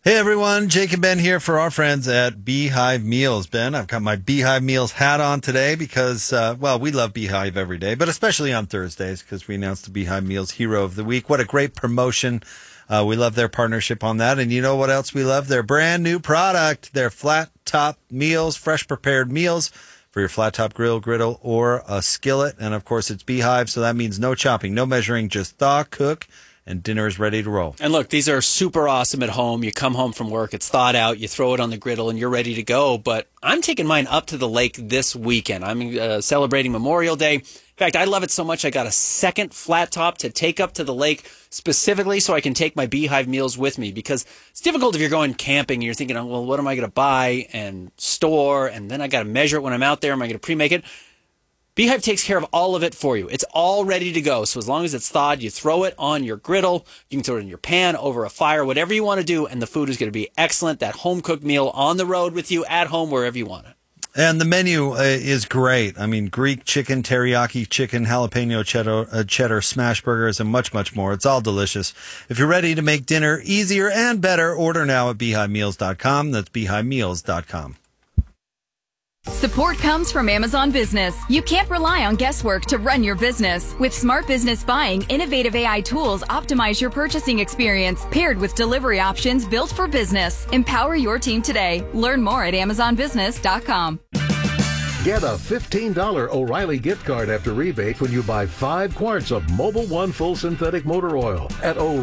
Hey everyone, Jake and Ben here for our friends at Beehive Meals. Ben, I've got my Beehive Meals hat on today because, we love Beehive every day, but especially on Thursdays because we announced the Beehive Meals Hero of the Week. What a great promotion. We love their partnership on that. And you know what else we love? Their brand new product, their flat top meals, fresh prepared meals for your flat top grill, griddle, or a skillet. And of course, it's Beehive, so that means no chopping, no measuring, just thaw, cook, and dinner is ready to roll. And look, these are super awesome at home. You come home from work, it's thawed out, you throw it on the griddle, and you're ready to go. But I'm taking mine up to the lake this weekend. I'm celebrating Memorial Day. In fact, I love it so much I got a second flat top to take up to the lake specifically so I can take my Beehive meals with me, because it's difficult if you're going camping and you're thinking, oh, well, what am I going to buy and store? And then I got to measure it when I'm out there. Am I going to pre-make it? Beehive takes care of all of it for you. It's all ready to go. So as long as it's thawed, you throw it on your griddle. You can throw it in your pan, over a fire, whatever you want to do, and the food is going to be excellent. That home-cooked meal on the road with you, at home, wherever you want it. And the menu is great. I mean, Greek chicken, teriyaki chicken, jalapeno cheddar smash burgers, and much, much more. It's all delicious. If you're ready to make dinner easier and better, order now at beehivemeals.com. That's beehivemeals.com. Support comes from Amazon Business. You can't rely on guesswork to run your business. With Smart Business Buying, innovative AI tools optimize your purchasing experience, paired with delivery options built for business. Empower your team today. Learn more at amazonbusiness.com. Get a $15 O'Reilly gift card after rebate when you buy 5 quarts of Mobil 1 full synthetic motor oil at O'Reilly.